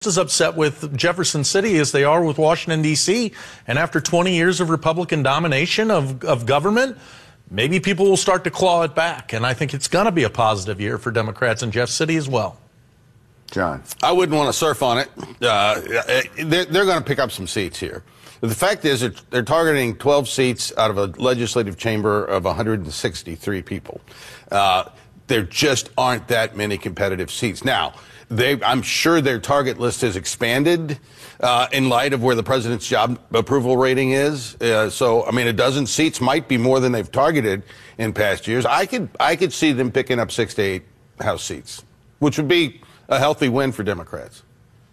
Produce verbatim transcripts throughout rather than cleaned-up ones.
as upset with Jefferson City as they are with Washington, D C And after twenty years of Republican domination of, of government, maybe people will start to claw it back. And I think it's going to be a positive year for Democrats in Jeff City as well. John. I wouldn't want to surf on it. Uh, they're they're going to pick up some seats here. The fact is that they're targeting twelve seats out of a legislative chamber of one hundred sixty-three people. Uh, there just aren't that many competitive seats. Now, They, I'm sure their target list has expanded uh, in light of where the president's job approval rating is. Uh, so, I mean, a dozen seats might be more than they've targeted in past years. I could, I could see them picking up six to eight House seats, which would be a healthy win for Democrats.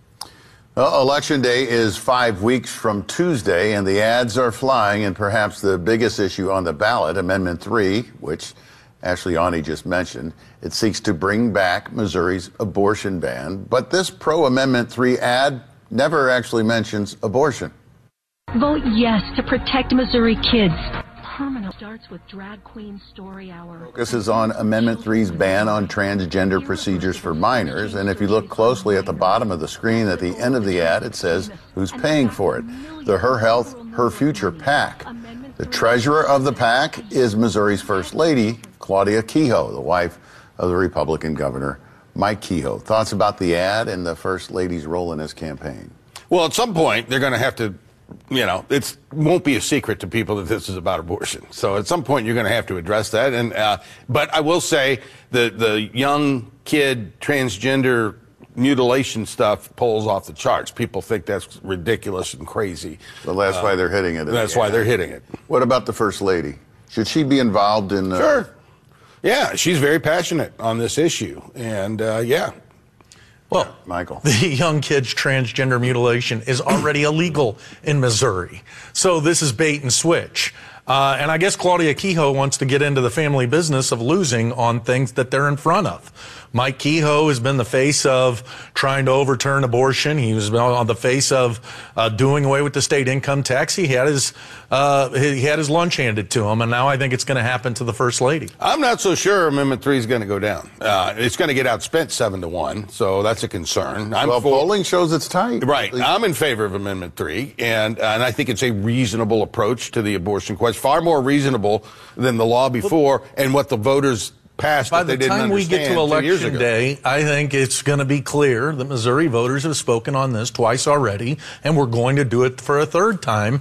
Well, Election Day is five weeks from Tuesday, and the ads are flying. And perhaps the biggest issue on the ballot, Amendment three, which Ashley Aune just mentioned, it seeks to bring back Missouri's abortion ban. But this pro-Amendment three ad never actually mentions abortion. Vote yes to protect Missouri kids. Permanent starts with Drag Queen Story Hour. Focus is on Amendment three's ban on transgender procedures for minors. And if you look closely at the bottom of the screen at the end of the ad, it says who's paying for it. The Her Health, Her Future PAC. The treasurer of the PAC is Missouri's First Lady, Claudia Kehoe, the wife of the Republican Governor Mike Kehoe. Thoughts about the ad and the First Lady's role in this campaign? Well, at some point, they're going to have to, you know, it won't be a secret to people that this is about abortion. So at some point, you're going to have to address that. And uh, but I will say the the young kid transgender mutilation stuff pulls off the charts. People think that's ridiculous and crazy. Well, that's uh, why they're hitting it. That's why they're hitting it. What about the First Lady? Should she be involved in? Uh, sure. Yeah, she's very passionate on this issue, and uh, yeah. Well, yeah, Michael, the young kid's transgender mutilation is already illegal in Missouri, so this is bait and switch. Uh, and I guess Claudia Kehoe wants to get into the family business of losing on things that they're in front of. Mike Kehoe has been the face of trying to overturn abortion. He was on the face of uh, doing away with the state income tax. He had his uh, he had his lunch handed to him, and now I think it's going to happen to the First Lady. I'm not so sure Amendment three is going to go down. Uh, it's going to get outspent seven to one, so that's a concern. I'm well, for, polling shows it's tight. Right. I'm in favor of Amendment three, and and I think it's a reasonable approach to the abortion question, far more reasonable than the law before and what the voters passed. By that they the didn't time we get to election ago. day, I think it's going to be clear that Missouri voters have spoken on this twice already, and we're going to do it for a third time.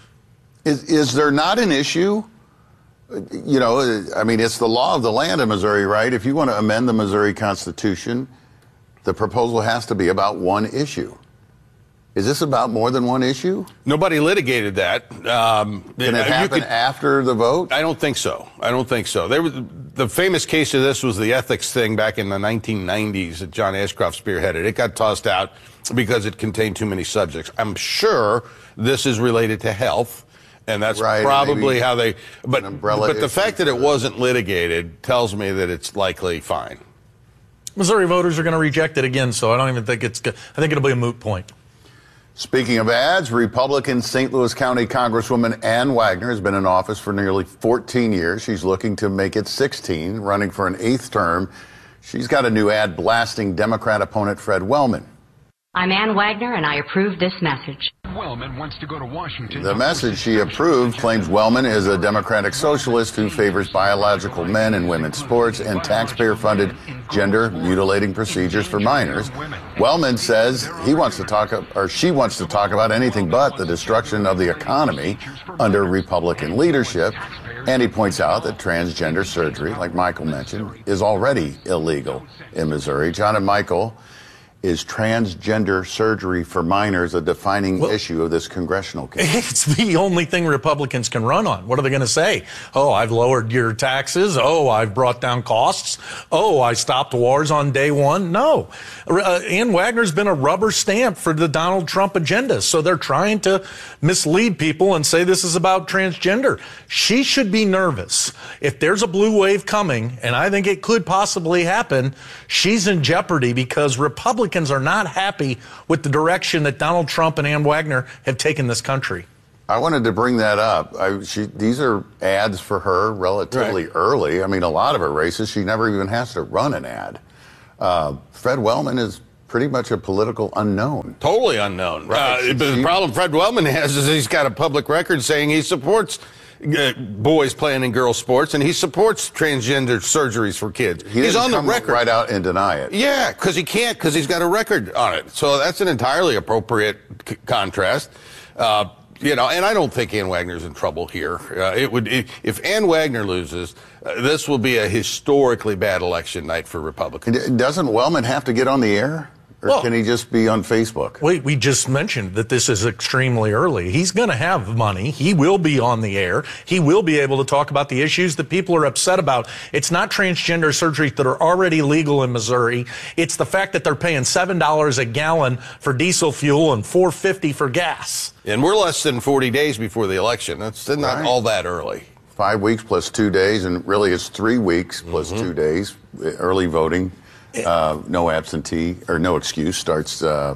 Is, is there not an issue? You know, I mean, it's the law of the land in Missouri, right? If you want to amend the Missouri Constitution, the proposal has to be about one issue. Is this about more than one issue? Nobody litigated that. Um, Can it happen could, after the vote? I don't think so. I don't think so. There was, the famous case of this was the ethics thing back in the nineteen nineties that John Ashcroft spearheaded. It got tossed out because it contained too many subjects. I'm sure this is related to health, and that's right, probably how they. But but the fact that it that. wasn't litigated tells me that it's likely fine. Missouri voters are going to reject it again, so I don't even think it's good. I think it'll be a moot point. Speaking of ads, Republican Saint Louis County Congresswoman Ann Wagner has been in office for nearly fourteen years. She's looking to make it sixteen, running for an eighth term. She's got a new ad blasting Democrat opponent Fred Wellman. I'm Ann Wagner, and I approve this message. Wellman wants to go to Washington. The message she approved claims Wellman is a democratic socialist who favors biological men in women's sports and taxpayer-funded gender-mutilating procedures for minors. Wellman says he wants to talk, or she wants to talk about anything but the destruction of the economy under Republican leadership. And he points out that transgender surgery, like Michael mentioned, is already illegal in Missouri. John and Michael, is transgender surgery for minors a defining well, issue of this congressional case? It's the only thing Republicans can run on. What are they going to say? Oh, I've lowered your taxes. Oh, I've brought down costs. Oh, I stopped wars on day one. No. Uh, Ann Wagner's been a rubber stamp for the Donald Trump agenda. So they're trying to mislead people and say this is about transgender. She should be nervous. If there's a blue wave coming, and I think it could possibly happen, she's in jeopardy because Republicans are not happy with the direction that Donald Trump and Ann Wagner have taken this country. I wanted to bring that up. I, she, these are ads for her relatively right. early. I mean, a lot of her races, she never even has to run an ad. Uh, Fred Wellman is pretty much a political unknown. Totally unknown. Right. Uh, but the problem Fred Wellman has is he's got a public record saying he supports uh, boys playing in girls' sports, and he supports transgender surgeries for kids. He he's on the come record. right out and deny it. Yeah, because he can't, because he's got a record on it. So that's an entirely appropriate c- contrast. Uh, You know, and I don't think Ann Wagner's in trouble here. Uh, it would, if, if Ann Wagner loses, uh, this will be a historically bad election night for Republicans. And doesn't Wellman have to get on the air? Or Well, can he just be on Facebook? We, we just mentioned that this is extremely early. He's going to have money. He will be on the air. He will be able to talk about the issues that people are upset about. It's not transgender surgeries that are already legal in Missouri. It's the fact that they're paying seven dollars a gallon for diesel fuel and four fifty for gas. And we're less than forty days before the election. That's not Right. all that early. Five weeks plus two days, and really it's three weeks plus Mm-hmm. two days. Early voting, uh, no absentee, or no excuse, starts, uh,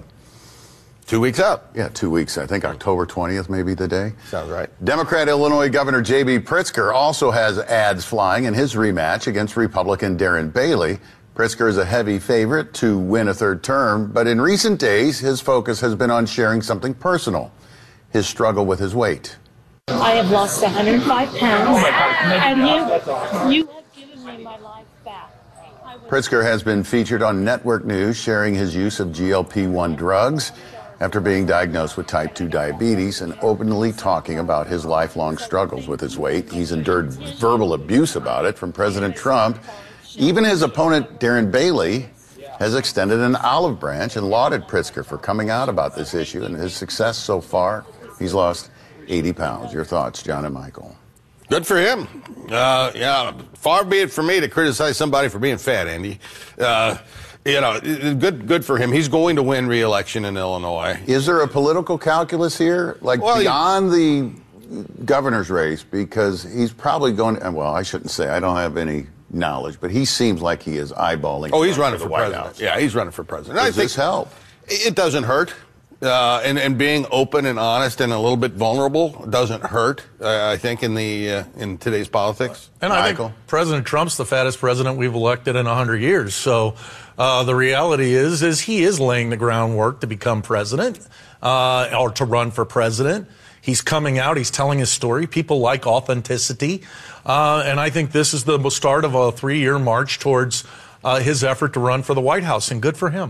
Two weeks up. yeah, two weeks. I think October twentieth may be the day. Sounds right. Democrat Illinois Governor J B Pritzker also has ads flying in his rematch against Republican Darren Bailey. Pritzker is a heavy favorite to win a third term, but in recent days, his focus has been on sharing something personal, his struggle with his weight. I have lost one hundred five pounds, and you, you have given me my life back. I will- Pritzker has been featured on network news sharing his use of G L P one drugs after being diagnosed with type two diabetes and openly talking about his lifelong struggles with his weight. He's endured verbal abuse about it from President Trump. Even his opponent, Darren Bailey, has extended an olive branch and lauded Pritzker for coming out about this issue and his success so far. He's lost eighty pounds. Your thoughts, John and Michael? Good for him. Uh, yeah, far be it for me to criticize somebody for being fat, Andy. Uh, you know, good, good for him. He's going to win re-election in Illinois. Is there a political calculus here, like Well, beyond the governor's race? Because he's probably going. Well, I shouldn't say. I don't have any knowledge, but he seems like he is eyeballing. Oh, he's running the for White president. House. Yeah, he's running for president. Does I think this help? It doesn't hurt. Uh, and, and being open and honest and a little bit vulnerable doesn't hurt, uh, I think, in the uh, in today's politics. And I Michael? think President Trump's the fattest president we've elected in one hundred years. So uh, the reality is, is he is laying the groundwork to become president uh, or to run for president. He's coming out. He's telling his story. People like authenticity. Uh, and I think this is the start of a three-year march towards uh, his effort to run for the White House. And good for him.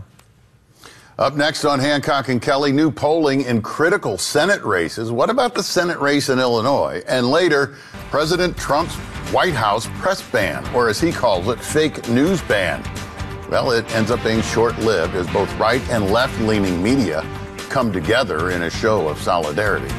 Up next on Hancock and Kelly, new polling in critical Senate races. What about the Senate race in Illinois? And later, President Trump's White House press ban, or as he calls it, fake news ban. Well, it ends up being short-lived as both right and left-leaning media come together in a show of solidarity.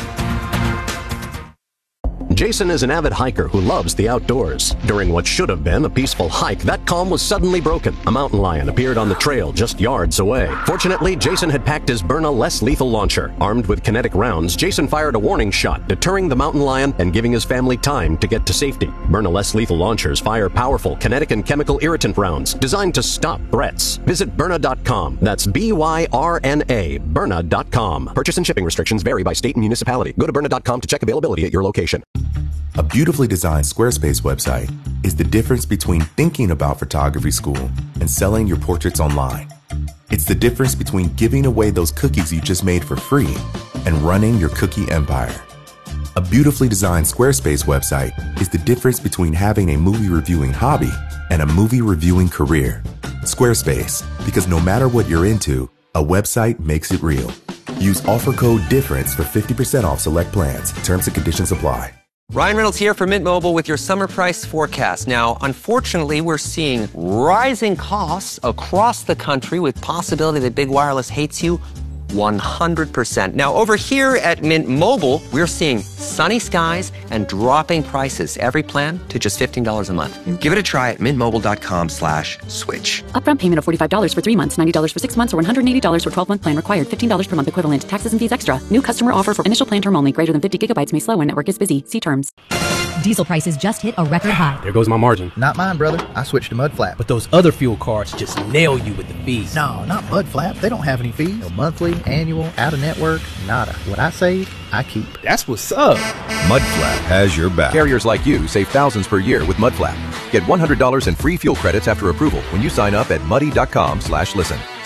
Jason is an avid hiker who loves the outdoors. During what should have been a peaceful hike, that calm was suddenly broken. A mountain lion appeared on the trail just yards away. Fortunately, Jason had packed his Byrna less lethal launcher. Armed with kinetic rounds, Jason fired a warning shot, deterring the mountain lion and giving his family time to get to safety. Byrna less lethal launchers fire powerful kinetic and chemical irritant rounds designed to stop threats. Visit Byrna dot com. That's B Y R N A, Byrna dot com. Purchase and shipping restrictions vary by state and municipality. Go to Byrna dot com to check availability at your location. A beautifully designed Squarespace website is the difference between thinking about photography school and selling your portraits online. It's the difference between giving away those cookies you just made for free and running your cookie empire. A beautifully designed Squarespace website is the difference between having a movie reviewing hobby and a movie reviewing career. Squarespace, because no matter what you're into, a website makes it real. Use offer code DIFFERENCE for fifty percent off select plans. Terms and conditions apply. Ryan Reynolds here from Mint Mobile with your summer price forecast. Now, unfortunately, we're seeing rising costs across the country with possibility that big wireless hates you one hundred percent. Now, over here at Mint Mobile, we're seeing sunny skies and dropping prices. Every plan to just fifteen dollars a month. Give it a try at mintmobile.com slash switch. Upfront payment of forty-five dollars for three months, ninety dollars for six months, or one hundred eighty dollars for twelve-month plan required. fifteen dollars per month equivalent. Taxes and fees extra. New customer offer for initial plan term only. Greater than fifty gigabytes may slow when network is busy. See terms. Diesel prices just hit a record high. There goes my margin. Not mine, brother. I switched to Mudflap. But those other fuel cards just nail you with the fees. No, not Mudflap. They don't have any fees. No monthly, annual, out-of-network, nada. What I save, I keep. That's what's up. Mudflap has your back. Carriers like you save thousands per year with Mudflap. Get one hundred dollars in free fuel credits after approval when you sign up at muddy.com slash listen.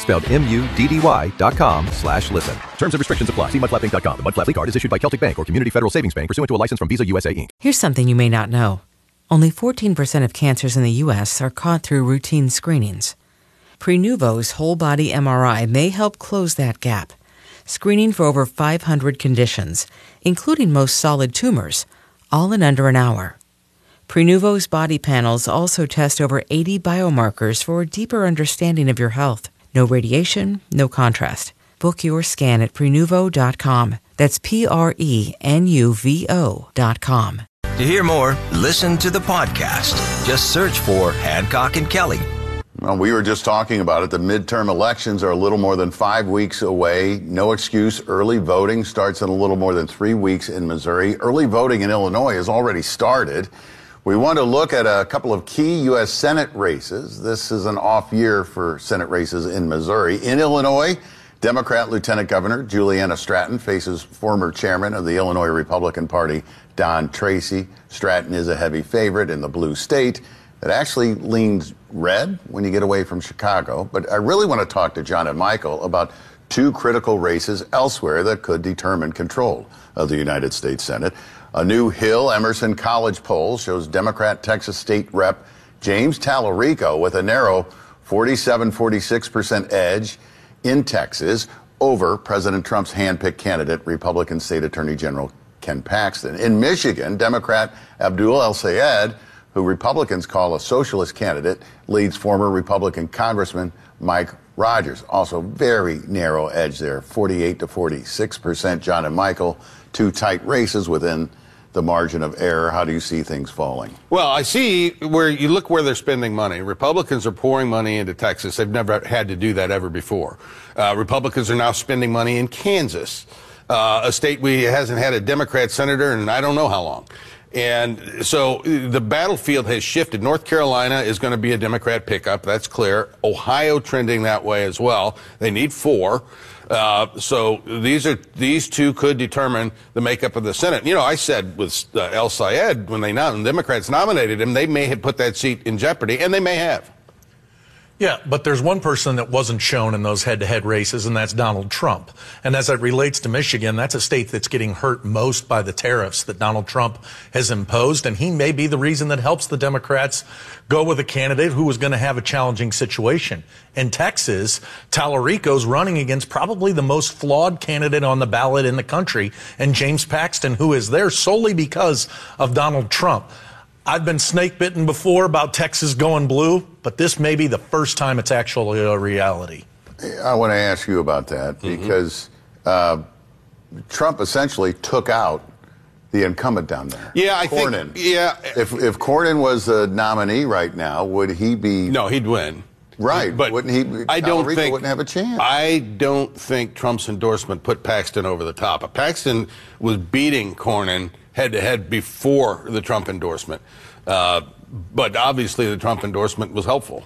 spelled M U D D Y dot com slash listen. Terms and restrictions apply. See mud flap inc dot com. The Mud Flap League card is issued by Celtic Bank or Community Federal Savings Bank pursuant to a license from Visa U S A, Incorporated. Here's something you may not know. Only fourteen percent of cancers in the U S are caught through routine screenings. Prenuvo's whole-body M R I may help close that gap, screening for over five hundred conditions, including most solid tumors, all in under an hour. Prenuvo's body panels also test over eighty biomarkers for a deeper understanding of your health. No radiation, no contrast. Book your scan at Prenuvo dot com. That's P R E N U V O dot com. To hear more, listen to the podcast. Just search for Hancock and Kelly. Well, we were just talking about it. The midterm elections are a little more than five weeks away. No excuse. Early voting starts in a little more than three weeks in Missouri. Early voting in Illinois has already started. We want to look at a couple of key U S Senate races. This is an off year for Senate races in Missouri. In Illinois, Democrat Lieutenant Governor Juliana Stratton faces former chairman of the Illinois Republican Party, Don Tracy. Stratton is a heavy favorite in the blue state that actually leans red when you get away from Chicago. But I really want to talk to John and Michael about two critical races elsewhere that could determine control of the United States Senate. A new Hill Emerson College poll shows Democrat Texas State Rep James Tallarico with a narrow forty-seven forty-six percent edge in Texas over President Trump's handpicked candidate, Republican State Attorney General Ken Paxton. In Michigan, Democrat Abdul El-Sayed, who Republicans call a socialist candidate, leads former Republican Congressman Mike Rogers. Also very narrow edge there, forty-eight to forty-six percent. John and Michael, two tight races within the margin of error. How do you see things falling? Well, I see where you look where they're spending money. Republicans are pouring money into Texas. They've never had to do that ever before. Uh, Republicans are now spending money in Kansas, uh, a state we hasn't had a Democrat senator in I don't know how long. And so the battlefield has shifted. North Carolina is going to be a Democrat pickup. That's clear. Ohio trending that way as well. They need four. Uh, so these are these two could determine the makeup of the Senate. You know, I said with uh, El-Sayed, when they nom- Democrats nominated him, they may have put that seat in jeopardy, and they may have. Yeah, but there's one person that wasn't shown in those head-to-head races, and that's Donald Trump. And as it relates to Michigan, that's a state that's getting hurt most by the tariffs that Donald Trump has imposed, and he may be the reason that helps the Democrats go with a candidate who is going to have a challenging situation. In Texas, Tallarico's running against probably the most flawed candidate on the ballot in the country, and James Paxton, who is there solely because of Donald Trump. I've been snake bitten before about Texas going blue, but this may be the first time it's actually a reality. I want to ask you about that mm-hmm. because uh, Trump essentially took out the incumbent down there. Yeah, I Cornyn. think. Yeah, if if Cornyn was the nominee right now, would he be? No, he'd win. Right, but wouldn't he? I don't Tallarico think wouldn't have a chance. I don't think Trump's endorsement put Paxton over the top. Paxton was beating Cornyn head to head before the Trump endorsement, uh, but obviously the Trump endorsement was helpful.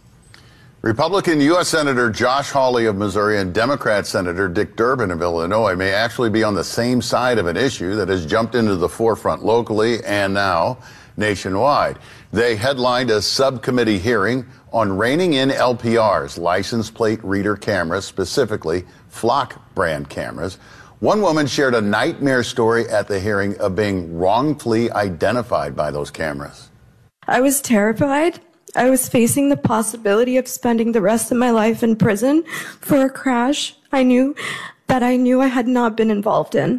Republican U S Senator Josh Hawley of Missouri and Democrat Senator Dick Durbin of Illinois may actually be on the same side of an issue that has jumped into the forefront locally and now nationwide. They headlined a subcommittee hearing on reining in L P Rs, license plate reader cameras, specifically Flock brand cameras. One woman shared a nightmare story at the hearing of being wrongfully identified by those cameras. I was terrified. I was facing the possibility of spending the rest of my life in prison for a crash I knew that I knew I had not been involved in.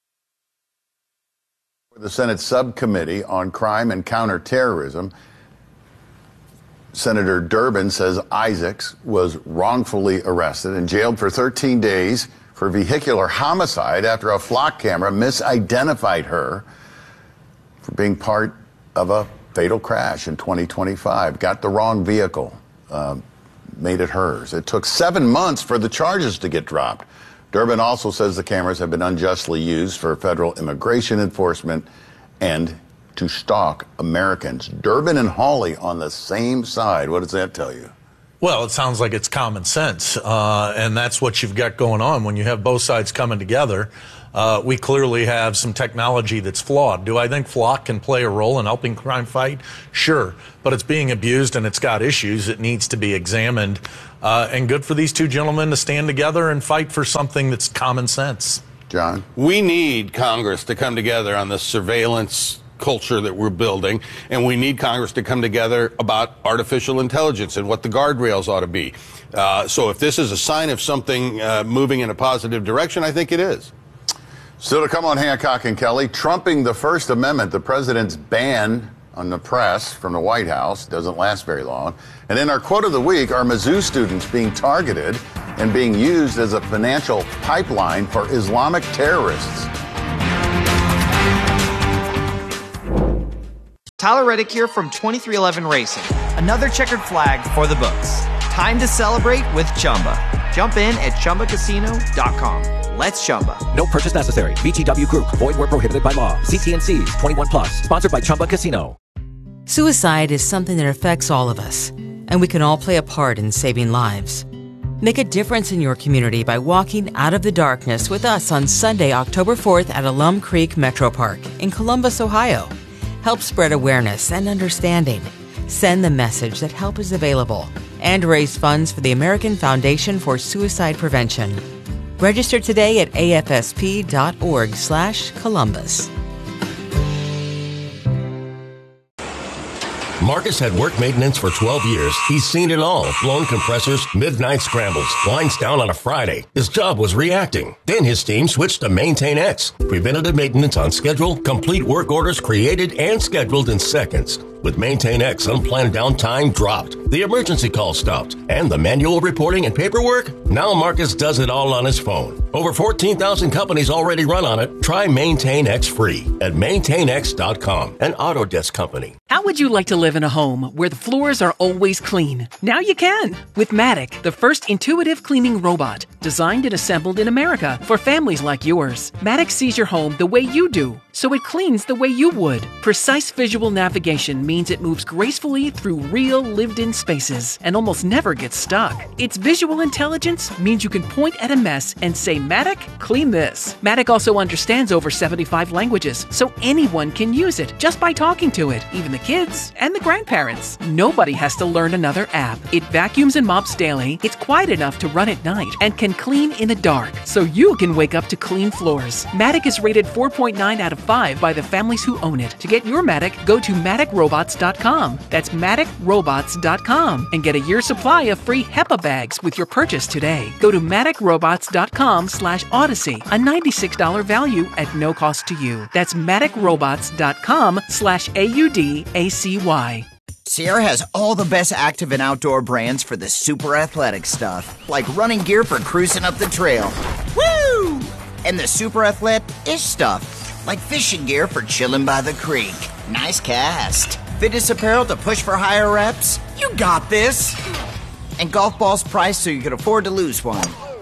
The Senate Subcommittee on Crime and Counterterrorism, Senator Durbin says Isaacs was wrongfully arrested and jailed for thirteen days for vehicular homicide after a flock camera misidentified her for being part of a fatal crash in twenty twenty-five. Got the wrong vehicle, uh, made it hers. It took seven months for the charges to get dropped. Durbin also says the cameras have been unjustly used for federal immigration enforcement and to stalk Americans. Durbin and Hawley on the same side. What does that tell you? Well, it sounds like it's common sense, uh, and that's what you've got going on when you have both sides coming together. Uh, we clearly have some technology that's flawed. Do I think Flock can play a role in helping crime fight? Sure. But it's being abused and it's got issues. It needs to be examined. Uh, and good for these two gentlemen to stand together and fight for something that's common sense. John? We need Congress to come together on the surveillance culture that we're building, and we need Congress to come together about artificial intelligence and what the guardrails ought to be. Uh, so if this is a sign of something uh, moving in a positive direction, I think it is. Still to come on Hancock and Kelly, trumping the First Amendment, the president's ban on the press from the White House doesn't last very long. And in our quote of the week, are Mizzou students being targeted and being used as a financial pipeline for Islamic terrorists? Tyler Reddick here from twenty-three eleven Racing. Another checkered flag for the books. Time to celebrate with Chumba. Jump in at Chumba Casino dot com. Let's Chumba. No purchase necessary. V G W Group. Void where prohibited by law. See T and C's. twenty-one plus. Sponsored by Chumba Casino. Suicide is something that affects all of us, and we can all play a part in saving lives. Make a difference in your community by walking out of the darkness with us on Sunday, October fourth at Alum Creek Metro Park in Columbus, Ohio. Help spread awareness and understanding. Send the message that help is available and raise funds for the American Foundation for Suicide Prevention. Register today at A F S P dot org slash Columbus. Marcus had work maintenance for twelve years. He's seen it all. Blown compressors, midnight scrambles, lines down on a Friday. His job was reacting. Then his team switched to Maintain X. Preventative maintenance on schedule, complete work orders created and scheduled in seconds. With Maintain X, unplanned downtime dropped. The emergency call stopped. And the manual reporting and paperwork? Now Marcus does it all on his phone. Over fourteen thousand companies already run on it. Try Maintain X free at maintain x dot com, an Autodesk company. How would you like to live in a home where the floors are always clean? Now you can with Matic, the first intuitive cleaning robot designed and assembled in America for families like yours. Matic sees your home the way you do, so it cleans the way you would. Precise visual navigation means it moves gracefully through real lived-in spaces and almost never gets stuck. Its visual intelligence means you can point at a mess and say, Matic, clean this. Matic also understands over seventy-five languages, so anyone can use it just by talking to it, even the kids and the grandparents. Nobody has to learn another app. It vacuums and mops daily, it's quiet enough to run at night, and can clean in the dark, so you can wake up to clean floors. Matic is rated four point nine out of five by the families who own it. To get your Matic, go to matic robots dot com. That's matic robots dot com and get a year's supply of free HEPA bags with your purchase today. Go to matic robots dot com slash odyssey, a ninety-six dollars value at no cost to you. That's matic robots dot com slash A U D A C Y. Sierra has all the best active and outdoor brands for the super athletic stuff, like running gear for cruising up the trail. Woo! And the super athletic-ish stuff, like fishing gear for chilling by the creek. Nice cast. Fitness apparel to push for higher reps. You got this. And golf balls priced so you can afford to lose one.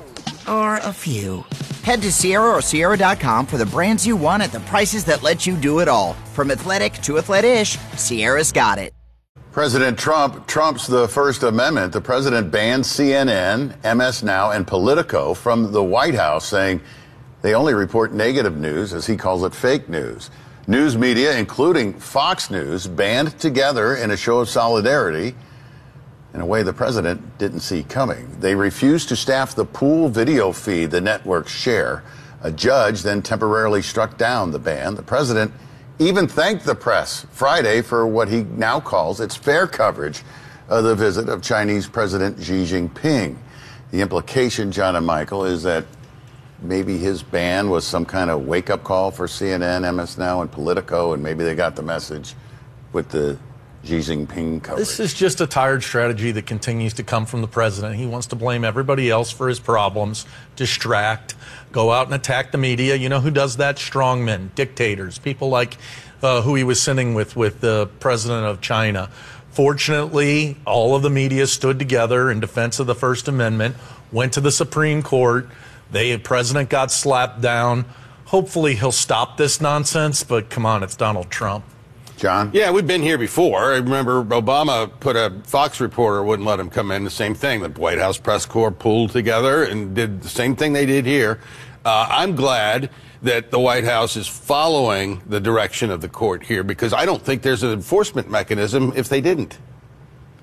Or a few. Head to Sierra or Sierra dot com for the brands you want at the prices that let you do it all. From athletic to athletic-ish, Sierra's got it. President Trump trumps the First Amendment. The president banned C N N, M S Now, and Politico from the White House, saying they only report negative news, as he calls it, fake news. News media, including Fox News, band together in a show of solidarity in a way the president didn't see coming. They refused to staff the pool video feed the networks share. A judge then temporarily struck down the ban. The president even thanked the press Friday for what he now calls its fair coverage of the visit of Chinese President Xi Jinping. The implication, John and Michael, is that maybe his ban was some kind of wake-up call for C N N, M S Now, and Politico, and maybe they got the message with the Xi Jinping coverage. This is just a tired strategy that continues to come from the president. He wants to blame everybody else for his problems, distract, go out and attack the media. You know who does that? Strongmen, dictators, people like uh, who he was sitting with, with the president of China. Fortunately, all of the media stood together in defense of the First Amendment, went to the Supreme Court. The president got slapped down. Hopefully he'll stop this nonsense, but come on, it's Donald Trump. John? Yeah, we've been here before. I remember Obama put a Fox reporter, wouldn't let him come in. The same thing. The White House press corps pulled together and did the same thing they did here. Uh, I'm glad that the White House is following the direction of the court here, because I don't think there's an enforcement mechanism if they didn't.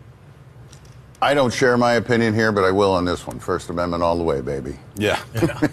I don't share my opinion here, but I will on this one. First Amendment all the way, baby. Yeah. Yeah.